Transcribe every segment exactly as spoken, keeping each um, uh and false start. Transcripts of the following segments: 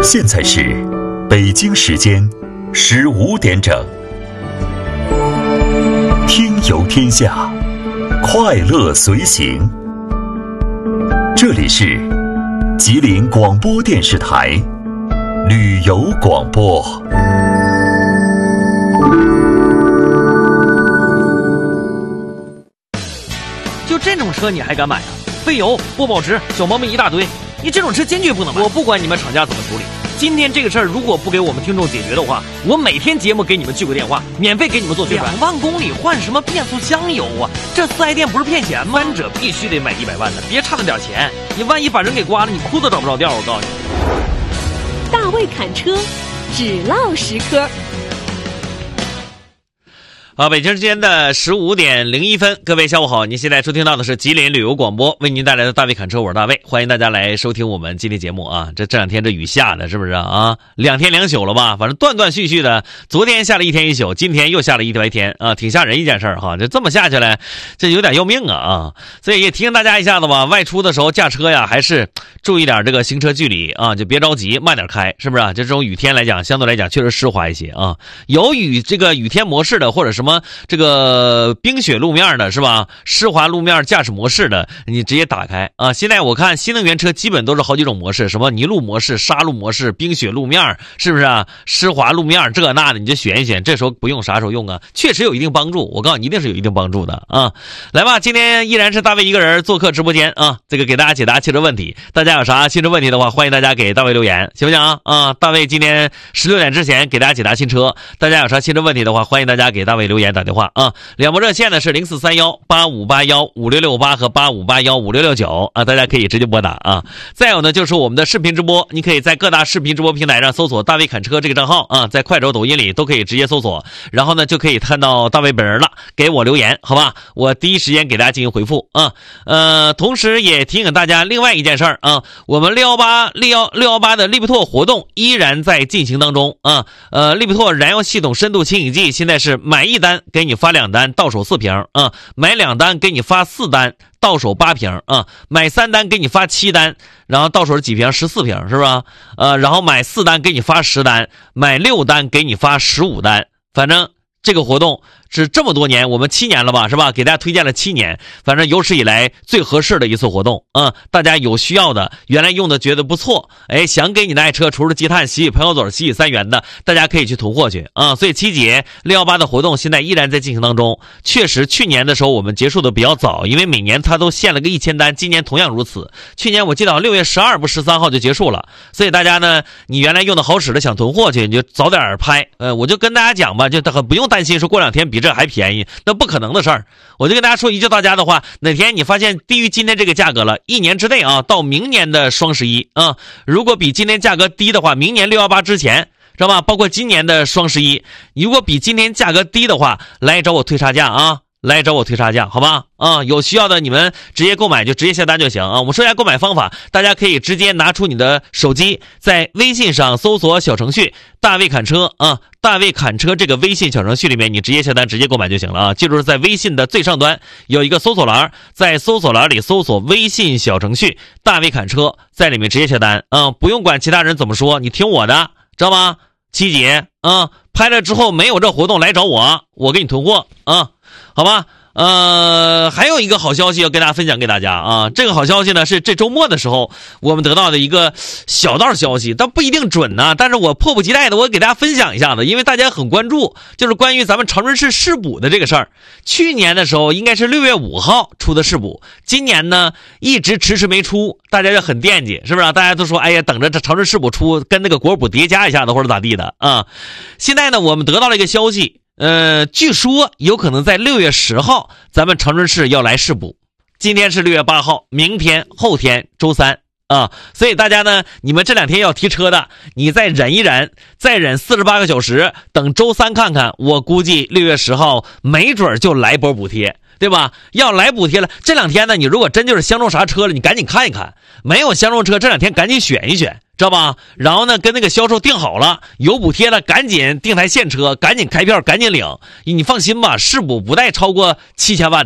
现在是北京时间十五点整。听游天下，快乐随行。这里是吉林广播电视台旅游广播。 就这种车你还敢买啊？费油、不保值，小毛病一大堆，你这种车坚决不能买。我不管你们厂家怎么处理，今天这个事儿如果不给我们听众解决的话，我每天节目给你们记个电话，免费给你们做宣传。两万公里换什么变速箱油啊？这四 S 店不是骗钱吗？三者必须得买一百万的，别差那点钱，你万一把人给刮了，你裤子找不着调。我告诉你， 大卫侃车，只唠实科。 好，北京时间的十五点零一分，各位下午好，您现在收听到的是吉林旅游广播为您带来的大卫侃车，我是大卫，欢迎大家来收听我们今天节目啊。这这两天这雨下的是不是啊？两天两宿了吧，反正断断续续的，昨天下了一天一宿，今天又下了一白天啊，挺吓人一件事哈。这这么下去来，这有点要命啊啊！所以也提醒大家一下子吧，外出的时候驾车呀，还是注意点这个行车距离啊，就别着急，慢点开，是不是啊？就这种雨天来讲，相对来讲确实湿滑一些啊。有雨这个雨天模式的，或者什么。什么这个冰雪路面的是吧？湿滑路面驾驶模式的，你直接打开啊！现在我看新能源车基本都是好几种模式，什么泥路模式、沙路模式、冰雪路面，是不是啊？湿滑路面这那的，你就选一选，这时候不用啥时候用啊？确实有一定帮助，我告诉你，一定是有一定帮助的啊！来吧，今天依然是大卫一个人做客直播间啊，这个给大家解答汽车问题。大家有啥汽车问题的话，欢迎大家给大卫留言，行不行啊？啊，大卫今天十六点之前给大家解答新车。大家有啥汽车问题的话，欢迎大家给大卫留言打电话。啊，两部热线呢是零四三幺八五八幺五六六八和八五八幺五六六九啊，大家可以直接拨打啊。再有呢就是我们的视频直播，你可以在各大视频直播平台上搜索大卫侃车这个账号啊，在快手、抖音里都可以直接搜索，然后呢就可以看到大卫本人了，给我留言，好吧？我第一时间给大家进行回复啊。呃，同时也提醒大家另外一件事儿啊，我们六一八六一八的利比拓活动依然在进行当中啊。呃，利比拓燃油系统深度清洗剂现在是买一单给你发两单，到手四瓶啊！买两单给你发四单，到手八瓶啊！买三单给你发七单，然后到手是几瓶？十四瓶，是吧？呃，然后买四单给你发十单，买六单给你发十五单，反正这个活动是这么多年，我们七年了吧，是吧？给大家推荐了七年，反正有史以来最合适的一次活动啊、嗯！大家有需要的，原来用的觉得不错，哎，想给你的爱车除了积碳、洗洗喷油嘴、洗洗三元的，大家可以去囤货去啊、嗯！所以七姐六一八的活动现在依然在进行当中。确实，去年的时候我们结束的比较早，因为每年它都限了个一千单，今年同样如此。去年我记得六月十二不十三号就结束了，所以大家呢，你原来用的好使的想囤货去，你就早点拍。呃，我就跟大家讲吧，就不用担心说过两天比这还便宜，那不可能的事儿。我就跟大家说一句大家的话，哪天你发现低于今天这个价格了，一年之内啊，到明年的双十一啊，如果比今天价格低的话，明年六一八之前，知道吧？包括今年的双十一，如果比今天价格低的话，来找我退差价啊，来找我退差价，好吧？啊，有需要的你们直接购买就直接下单就行啊。我们说一下购买方法，大家可以直接拿出你的手机，在微信上搜索小程序大卫侃车啊，大卫侃车这个微信小程序里面，你直接下单直接购买就行了啊。记住是在微信的最上端有一个搜索栏，在搜索栏里搜索微信小程序大卫侃车，在里面直接下单啊，不用管其他人怎么说，你听我的，知道吗？七姐啊，拍了之后没有这活动来找我，我给你囤货啊，好吧？呃，还有一个好消息要跟大家分享给大家啊！这个好消息呢是这周末的时候我们得到的一个小道消息，但不一定准呢。但是我迫不及待的，我给大家分享一下子，因为大家很关注，就是关于咱们长春市市补的这个事儿。去年的时候应该是六月五号出的市补，今年呢一直迟迟没出，大家就很惦记，是不是、啊？大家都说，哎呀，等着这长春市补出，跟那个国补叠加一下子或者咋地的啊！现在呢，我们得到了一个消息。呃，据说有可能在六月十号，咱们长春市要来市补。今天是六月八号，明天、后天、周三啊，所以大家呢，你们这两天要提车的，你再忍一忍，再忍四十八个小时，等周三看看。我估计六月十号没准就来波补贴，对吧？要来补贴了，这两天呢，你如果真就是相中啥车了，你赶紧看一看；没有相中车，这两天赶紧选一选。知道吧？然后呢，跟那个销售定好了，有补贴了，赶紧订台现车，赶紧开票，赶紧领。你放心吧，市补不带超过七千万的。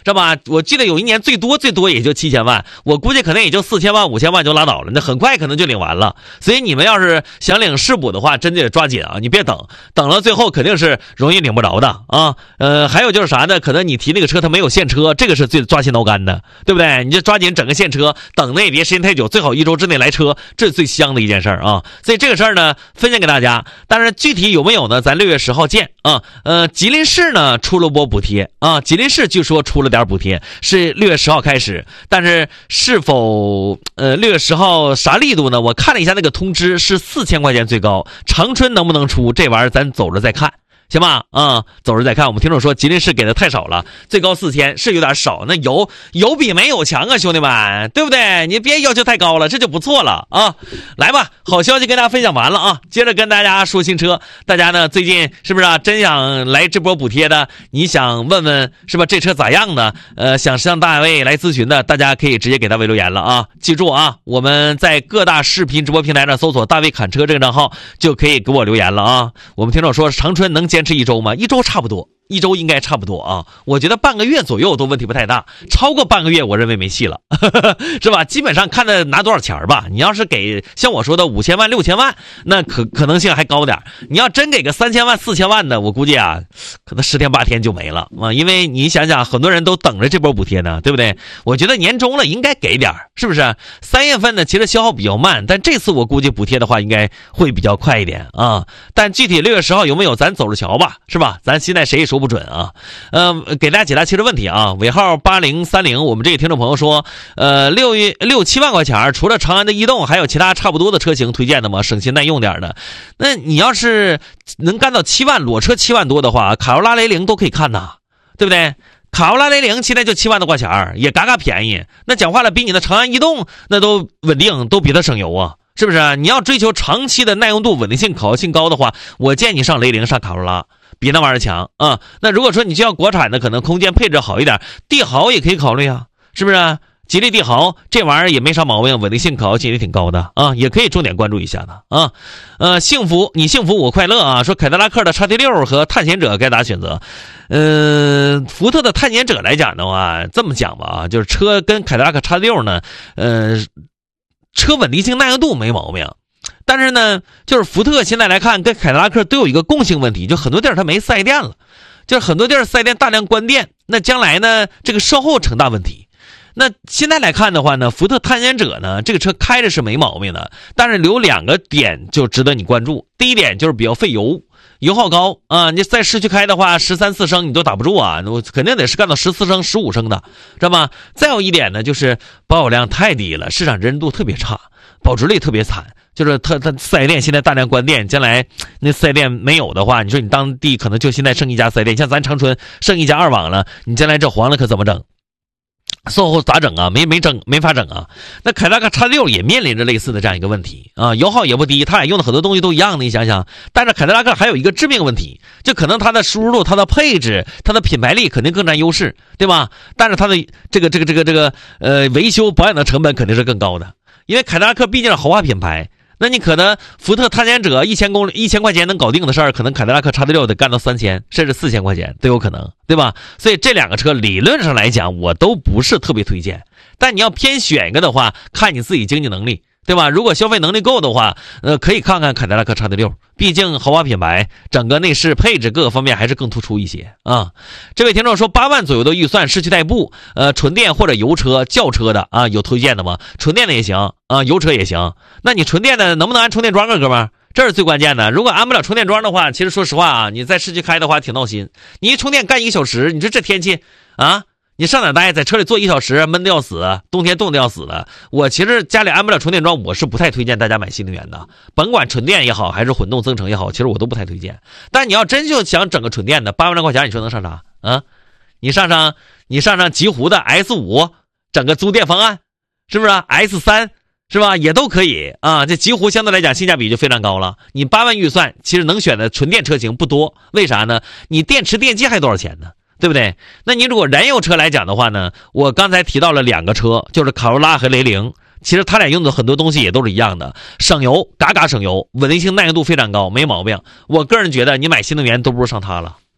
知道吧？我记得有一年最多最多也就七千万，我估计可能也就四千万五千万就拉倒了，那很快可能就领完了。所以你们要是想领市补的话，真得抓紧啊，你别等，等了最后肯定是容易领不着的啊。呃，还有就是啥呢？可能你提那个车它没有现车，这个是最抓心挠肝的，对不对？你就抓紧整个现车，等那也别时间太久，最好一周之内来车，这是最香的一件事儿啊。所以这个事儿呢，分享给大家。但是具体有没有呢？咱六月十号见啊。呃，吉林市呢出了波补贴啊，吉林市据说出了点补贴，是六月十号开始。但是是否呃六月十号啥力度呢？我看了一下那个通知是四千块钱最高，长春能不能出这玩意儿咱走着再看。行吧，啊、嗯，走着再看。我们听众说吉林市给的太少了，最高四千是有点少，那有有比没有强啊，兄弟们，对不对？你别要求太高了，这就不错了啊。来吧，好消息跟大家分享完了啊，接着跟大家说新车。大家呢最近是不是啊？真想来这波补贴的，你想问问是吧？这车咋样呢？呃，想向大卫来咨询的，大家可以直接给大卫留言了啊。记住啊，我们在各大视频直播平台上搜索大卫侃车这个账号，就可以给我留言了啊。我们听众说长春能坚持一周吗？一周差不多，一周应该差不多啊。我觉得半个月左右都问题不太大，超过半个月我认为没戏了，是吧？基本上看着拿多少钱吧。你要是给像我说的五千万、六千万，那可可能性还高点。你要真给个三千万、四千万的，我估计啊，可能十天八天就没了啊。因为你想想，很多人都等着这波补贴呢，对不对？我觉得年终了应该给点，是不是？三月份呢，其实消耗比较慢，但这次我估计补贴的话，应该会比较快一点啊。但具体六月十号有没有，咱走着瞧吧，是吧？咱现在谁也说不准啊。嗯、呃，给大家解答汽车问题啊。尾号八零三零，我们这个听众朋友说，呃，六月六七万块钱，除了长安的逸动，还有其他差不多的车型推荐的吗？省心耐用点的。那你要是能干到七万，裸车七万多的话，卡罗拉雷凌都可以看呐，对不对？卡罗拉雷凌现在就七万多块钱，也嘎嘎便宜。那讲话了，比你的长安逸动那都稳定，都比它省油啊。是不是？你要追求长期的耐用度、稳定性、可靠性高的话，我建议你上雷凌、上卡罗拉，比那玩意儿强啊。那如果说你就要国产的，可能空间配置好一点，帝豪也可以考虑啊，是不是？吉利帝豪这玩意儿也没啥毛病，稳定性、可靠性也挺高的啊，也可以重点关注一下的啊。呃，幸福你幸福我快乐啊。说凯迪拉克的 X T 六 和探险者该咋选择？呃，福特的探险者来讲的话，这么讲吧啊，就是车跟凯迪拉克 X T 六 呢，呃。车稳定性耐用度没毛病，但是呢，就是福特现在来看跟凯迪拉克都有一个共性问题，就很多地儿它没四 S 店了，就是很多地儿四 S 店大量关店，那将来呢这个售后成大问题。那现在来看的话呢，福特探险者呢这个车开着是没毛病的，但是有两个点就值得你关注。第一点就是比较费油，油耗高啊，你在市区开的话十三四升你都打不住啊，我肯定得是干到十四升十五升的，知道吗？再有一点呢，就是保有量太低了，市场认知度特别差，保值率特别惨，就是它它四 S 店现在大量关店，将来那四 S 店没有的话，你说你当地可能就现在剩一家四 S 店，像咱长春剩一家二网了，你将来这黄了可怎么整？售后咋整啊？没没整，没法整啊。那凯迪拉克 X 六 也面临着类似的这样一个问题啊，油耗也不低，它俩用的很多东西都一样的，你想想。但是凯迪拉克还有一个致命问题，就可能它的输入、它的配置、它的品牌力肯定更占优势，对吧？但是它的这个这个这个这个呃维修保养的成本肯定是更高的，因为凯迪拉克毕竟是豪华品牌。那你可能福特探险者一千公里一千块钱能搞定的事儿，可能凯迪拉克 X T 六 得干到三千甚至四千块钱都有可能，对吧？所以这两个车理论上来讲我都不是特别推荐，但你要偏选一个的话，看你自己经济能力，对吧？如果消费能力够的话，呃，可以看看凯迪拉克 X T 六，毕竟豪华品牌，整个内饰配置各个方面还是更突出一些啊。这位听众说八万左右的预算，市区代步，呃，纯电或者油车、轿车的啊，有推荐的吗？纯电的也行啊，油车也行。那你纯电的能不能安充电桩啊，哥们儿？这是最关键的。如果安不了充电桩的话，其实说实话啊，你在市区开的话挺闹心。你一充电干一个小时，你说这天气啊？你上哪待？在车里坐一小时，闷得要死，冬天冻得要死的。我其实家里安不了充电桩，我是不太推荐大家买新能源的，甭管纯电也好，还是混动增程也好，其实我都不太推荐。但你要真就想整个纯电的，八万来块钱，你说能上啥啊？你上上你上上极狐的 S 五，整个租电方案，是不是 S 三？是吧？也都可以啊。这极狐相对来讲性价比就非常高了。你八万预算，其实能选的纯电车型不多，为啥呢？你电池电机还多少钱呢？对不对？那你如果燃油车来讲的话呢，我刚才提到了两个车，就是卡罗拉和雷凌，其实它俩用的很多东西也都是一样的，省油，嘎嘎省油，稳定性耐用度非常高，没毛病。我个人觉得你买新能源都不如上它了。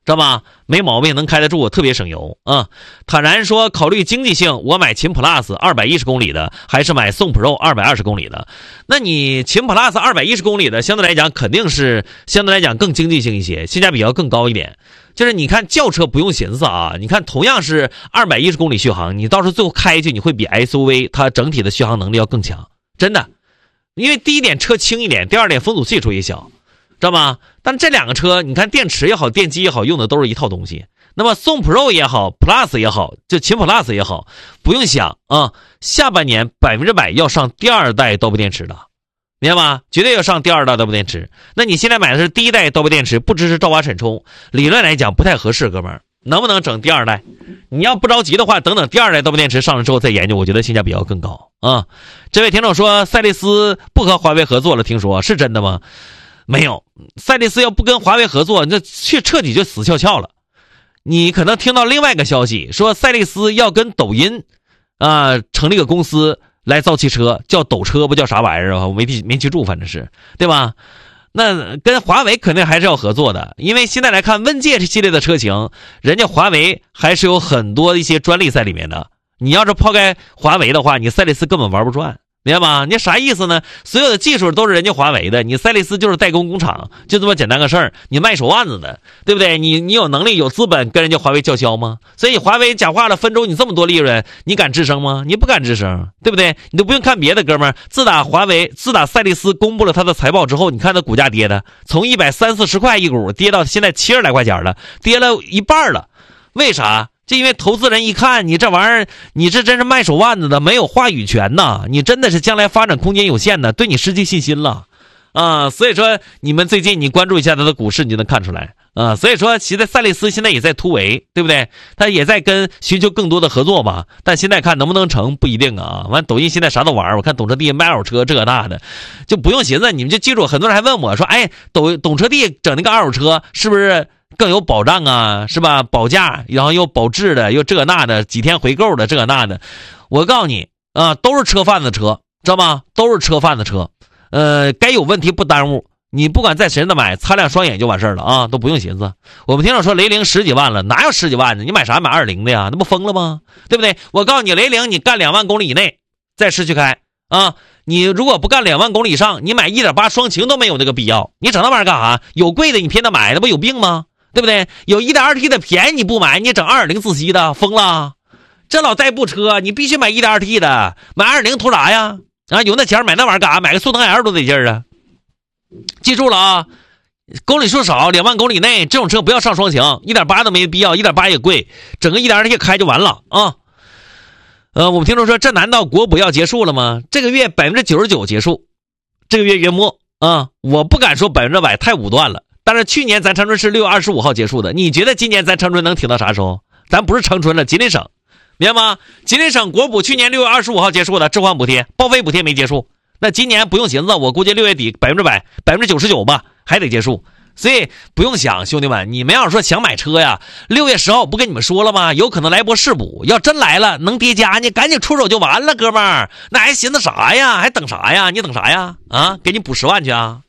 知道吧？没毛病，能开得住，特别省油啊。坦然说，考虑经济性，我买秦 Plus 二百一十公里的，还是买宋 Pro 二百二十公里的？那你秦 Plus 二百一十公里的，相对来讲肯定是相对来讲更经济性一些，性价比要更高一点。就是你看轿车不用寻思啊，你看同样是二百一十公里续航，你到时候最后开去，你会比 S U V 它整体的续航能力要更强，真的。因为第一点车轻一点，第二点风阻系数也小。知道吗？但这两个车，你看电池也好，电机也好，用的都是一套东西。那么宋 Pro 也好 ，Plus 也好，就秦 Plus 也好，不用想啊，下半年百分之百要上第二代刀背电池的，明白吗？绝对要上第二代刀背电池。那你现在买的是第一代刀背电池，不支持兆瓦闪充，理论来讲不太合适，哥们儿，能不能整第二代？你要不着急的话，等等第二代刀背电池上了之后再研究，我觉得性价比要更高啊。这位听众说，赛力斯不和华为合作了，听说是真的吗？没有，赛力斯要不跟华为合作，那却彻底就死翘翘了。你可能听到另外一个消息，说赛力斯要跟抖音啊、呃、成立个公司来造汽车，叫抖车，不叫啥玩意儿啊？我没记没记住，反正是对吧？那跟华为肯定还是要合作的，因为现在来看问界这系列的车型，人家华为还是有很多一些专利在里面的。你要是抛开华为的话，你赛力斯根本玩不转。明白吗？你啥意思呢？所有的技术都是人家华为的，你赛力斯就是代工工厂，就这么简单个事儿。你卖手腕子的，对不对？你你有能力有资本跟人家华为叫嚣吗？所以华为讲话了，分走你这么多利润，你敢吱声吗？你不敢吱声，对不对？你都不用看别的，哥们儿，自打华为自打赛力斯公布了他的财报之后，你看他股价跌的，从一百三四十块一股跌到现在七十来块钱了，跌了一半了。为啥？就因为投资人一看你这玩意儿，你这真是卖手腕子的，没有话语权呐！你真的是将来发展空间有限的，对你失去信心了啊！所以说，你们最近你关注一下它的股市，你就能看出来啊！所以说，其实赛力斯现在也在突围，对不对？他也在跟寻求更多的合作吧。但现在看能不能成不一定啊！完，抖音现在啥都玩，我看懂车帝卖二手车这个那的，就不用寻思，你们就记住，很多人还问我说，哎，抖懂车帝整那个二手车是不是更有保障啊，是吧？保价，然后又保质的，又这那的，几天回购的，这那的。我告诉你啊，都是车贩子车，知道吗？都是车贩子车。呃，该有问题不耽误，你不管在谁那买，擦亮双眼就完事儿了啊，都不用寻思。我们听到说雷凌十几万了，哪有十几万呢？你买啥买二零的呀？那不疯了吗？对不对？我告诉你，雷凌你干两万公里以内在市区开啊。你如果不干两万公里以上，你买 一点八 双擎都没有那个必要。你整那玩意儿干啥？有贵的你偏得买，那不有病吗？对不对？有 一点二 T 的便宜你不买，你整 二点零 自吸的，疯了！这老代步车，你必须买 一点二 T 的，买二点零图啥呀？啊，有那钱买那玩意儿干啥？买个速腾 L 多得劲儿啊！记住了啊，公里数少，两万公里内这种车不要上双擎， 一点八 都没必要， 一点八 也贵，整个 一点二 T 开就完了啊！呃，我们听众说，这难道国补要结束了吗？这个月 百分之九十九 结束，这个月月末啊，我不敢说百分之百，太武断了。但是去年咱长春是六月二十五号结束的，你觉得今年咱长春能挺到啥时候？咱不是长春了，吉林省，明白吗？吉林省国补去年六月二十五号结束的置换补贴、报废补贴没结束，那今年不用寻思，我估计六月底百分之百、百分之九十九吧，还得结束。所以不用想，兄弟们，你们要是说想买车呀，六月十号不跟你们说了吗？有可能来波试补，要真来了能叠加，你赶紧出手就完了，哥们儿，那还寻思啥呀？还等啥呀？你等啥呀？啊，给你补十万去啊！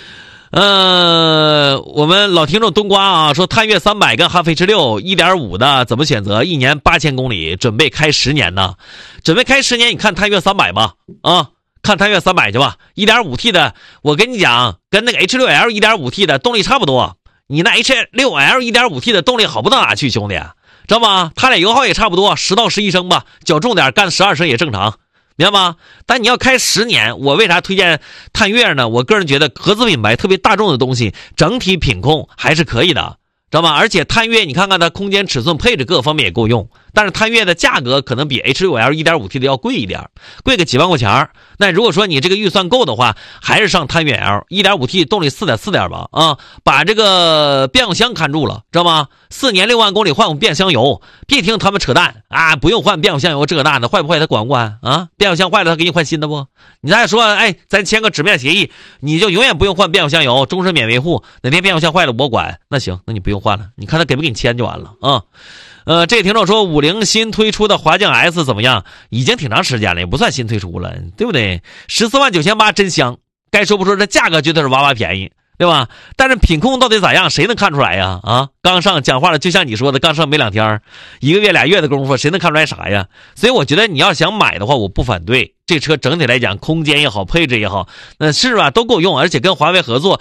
呃，我们老听众冬瓜啊说，探岳三百跟哈飞驰六 一点五 的怎么选择？一年八千公里，准备开十年呢？准备开十年，你看探岳三百吧，啊，看探岳三百去吧。一点五 T 的，我跟你讲，跟那个 H 六 L 一点五 T 的动力差不多。你那 H 六 L 一点五 T 的动力好不到哪去，兄弟，知道吗？它俩油耗也差不多，十到十一升吧，较重点干十二升也正常。明白吗？但你要开十年，我为啥推荐探岳呢？我个人觉得合资品牌特别大众的东西，整体品控还是可以的，知道吗？而且探岳你看看它空间、尺寸、配置各方面也够用，但是探岳的价格可能比 H 六 L 一点五 T 的要贵一点，贵个几万块钱。那如果说你这个预算够的话，还是上探岳 L 一点五 T 动力 四点四 点吧啊，把这个变速箱看住了，知道吗？四年六万公里换个变速箱油，别听他们扯淡啊！不用换变速箱油，这个那的坏不坏他管不管啊？变速箱坏了他给你换新的不？你再说，哎，咱签个纸面协议，你就永远不用换变速箱油，终身免维护。哪天变速箱坏了我管，那行，那你不用换了，你看他给不给你签就完了啊。呃，这听众说五菱新推出的华将 S 怎么样？已经挺长时间了，也不算新推出了，对不对？十四万九千八真香，该说不说，这价格绝对是哇哇便宜对吧？但是品控到底咋样，谁能看出来呀？啊，刚上讲话了，就像你说的，刚上没两天，一个月俩月的功夫，谁能看出来啥呀？所以我觉得你要想买的话，我不反对。这车整体来讲，空间也好，配置也好，那是吧，都够用，而且跟华为合作，